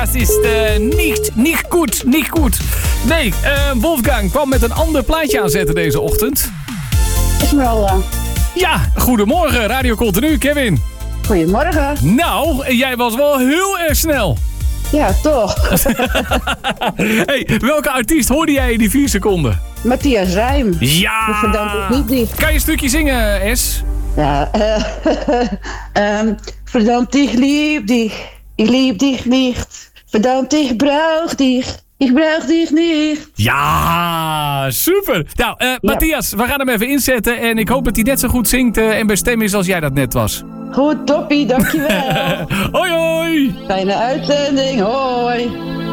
dat is niet goed. Nee, Wolfgang kwam met een ander plaatje aanzetten deze ochtend. Esmeralda. Ja, goedemorgen, Radio Continu, Kevin. Goedemorgen. Nou, jij was wel heel erg snel. Ja, toch. Hey, welke artiest hoorde jij in die 4 seconden? Matthias Rijm. Ja! Verdammt niet dicht. Kan je een stukje zingen, S? Ja, verdammt, ik lieb dich nicht. Verdammt, ik brauch dich nicht. Ja, super. Nou, Matthias, we gaan hem even inzetten. En ik hoop dat hij net zo goed zingt en bij stem is als jij dat net was. Goed, toppie, dankjewel. Hoi, hoi. Fijne uitzending, hoi.